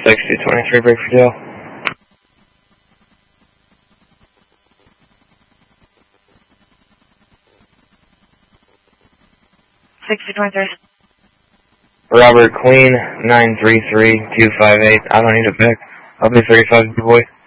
6023, break for Dale. 6023. Robert Queen, 933258. I don't need it back. I'll be 35, boy.